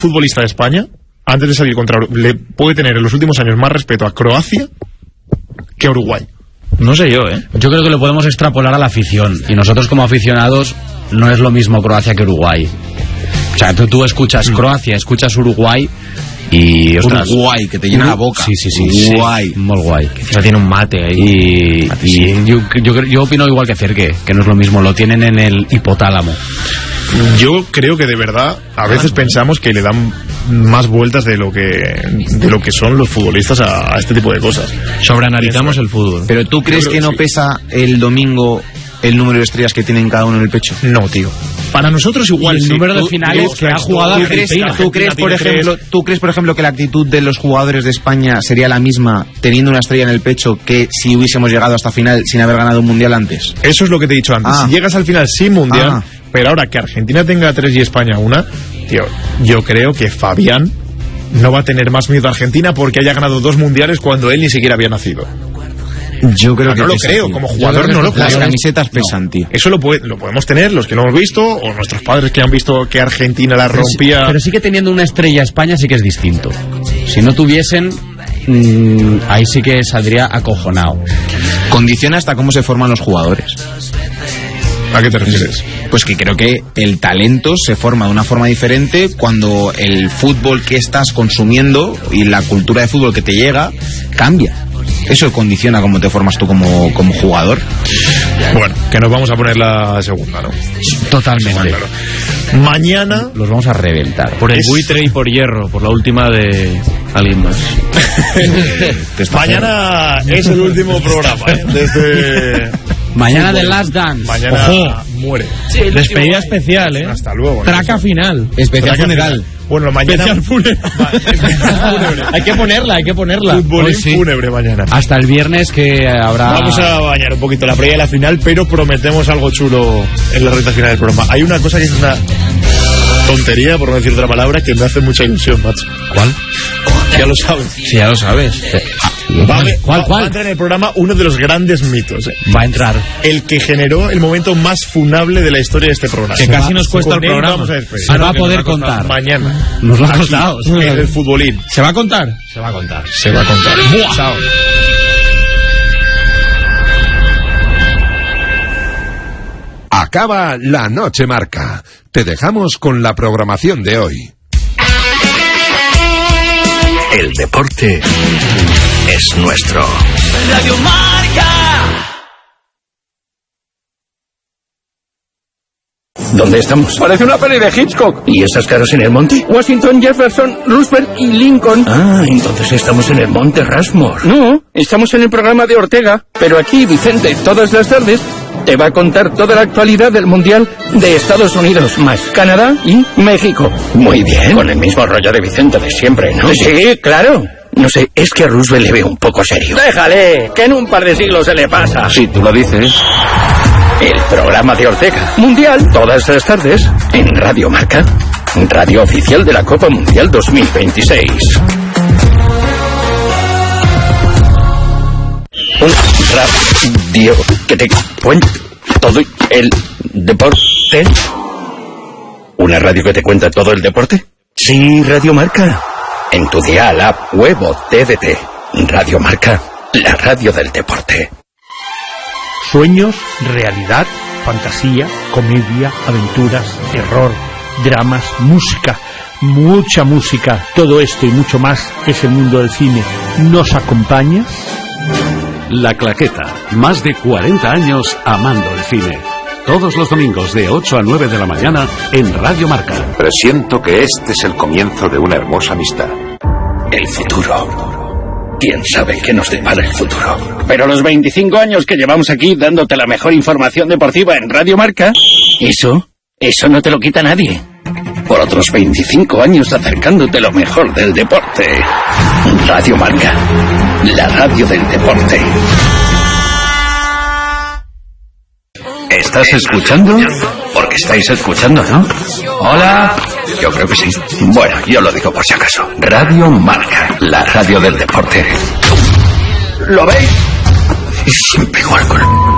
futbolista de España, antes de salir contra Uruguay, le puede tener en los últimos años más respeto a Croacia que a Uruguay? No sé yo, Yo creo que lo podemos extrapolar a la afición. Y nosotros como aficionados no es lo mismo Croacia que Uruguay. O sea, tú escuchas Croacia, escuchas Uruguay y... ostras, Uruguay, que te llena la boca. Sí. Guay. Muy guay. Quizá tiene un mate ahí. Y yo opino igual que Cerque, que no es lo mismo, lo tienen en el hipotálamo. Yo creo que de verdad a veces pensamos que le dan más vueltas de lo que son los futbolistas a este tipo de cosas. Sobreanalizamos el fútbol. Pero ¿tú crees que no pesa el domingo el número de estrellas que tienen cada uno en el pecho? No, tío. Para nosotros igual el número de finales que ha jugado Argentina. ¿Tú crees, por ejemplo, que la actitud de los jugadores de España sería la misma teniendo una estrella en el pecho que si hubiésemos llegado hasta final sin haber ganado un mundial antes? Eso es lo que te he dicho antes. Si llegas al final sin mundial, pero ahora que Argentina tenga 3 y España 1, tío, yo creo que Fabián no va a tener más miedo a Argentina porque haya ganado 2 mundiales cuando él ni siquiera había nacido. Yo creo que no lo pesa, creo, tío. como jugador no lo creo. Las camisetas pesan, tío. Eso lo podemos tener los que lo hemos visto, o nuestros padres que han visto que Argentina la rompía. Pero sí que teniendo una estrella España sí que es distinto. Si no tuviesen, ahí sí que saldría acojonado. Condiciona hasta cómo se forman los jugadores. ¿A qué te refieres? Pues que creo que el talento se forma de una forma diferente cuando el fútbol que estás consumiendo y la cultura de fútbol que te llega cambia. Eso condiciona cómo te formas tú como jugador. Bueno, que nos vamos a poner la segunda, ¿no? Totalmente. Claro. Mañana los vamos a reventar. Por el buitre y por hierro, por la última de alguien más. Mañana es el último programa, desde... Mañana de Last Dance. Mañana muere. Sí, despedida especial, Hasta luego. Traca final. Especial funeral. Bueno, mañana... Especial fúnebre. Hay que ponerla. Fútbol fúnebre mañana. Hasta el viernes que habrá... Vamos a bañar un poquito la previa de la final, pero prometemos algo chulo en la recta final del programa. Hay una cosa que es una tontería, por no decir otra palabra, que me hace mucha ilusión, macho. ¿Cuál? Ya lo sabes. Sí, ya lo sabes. ¿Cuál? Va a entrar en el programa uno de los grandes mitos. Va a entrar. El que generó el momento más funable de la historia de este programa. Que casi nos cuesta el programa. Vamos a despedir. Se va a poder contar. Mañana. Nos lo ha costado. En el futbolín. ¿Se va a contar? Se va a contar. Se va a contar. Chao. Acaba la noche marca. Te dejamos con la programación de hoy. El deporte es nuestro. Radio Marca. ¿Dónde estamos? Parece una peli de Hitchcock. ¿Y esas caras en el monte? Washington, Jefferson, Roosevelt y Lincoln. Ah, entonces estamos en el monte Rushmore. No, estamos en el programa de Ortega. Pero aquí, Vicente, todas las tardes, te va a contar toda la actualidad del Mundial de Estados Unidos, más Canadá y México. Muy bien, con el mismo rollo de Vicente de siempre, ¿no? Sí, claro. No sé, es que a Roosevelt le veo un poco serio. Déjale, que en un par de siglos se le pasa. Si tú lo dices. El programa de Ortega. Mundial. Todas las tardes en Radio Marca. Radio oficial de la Copa Mundial 2026. Un radio que te cuenta todo el deporte. ¿Una radio que te cuenta todo el deporte? Sí, Radio Marca. En tu dial, app, web o TDT. Radio Marca, la radio del deporte. Sueños, realidad, fantasía, comedia, aventuras, terror, dramas, música, mucha música. Todo esto y mucho más es el mundo del cine. ¿Nos acompañas? La Claqueta, más de 40 años amando el cine. Todos los domingos de 8 a 9 de la mañana en Radio Marca. Presiento que este es el comienzo de una hermosa amistad. El futuro. ¿Quién sabe qué nos depara el futuro? Pero los 25 años que llevamos aquí dándote la mejor información deportiva en Radio Marca, eso no te lo quita nadie. Por otros 25 años acercándote lo mejor del deporte. Radio Marca, la radio del deporte. ¿Estás escuchando? Porque estáis escuchando, ¿no? Hola. Yo creo que sí. Bueno, yo lo digo por si acaso. Radio Marca, la radio del deporte. ¿Lo veis? Es siempre igual con...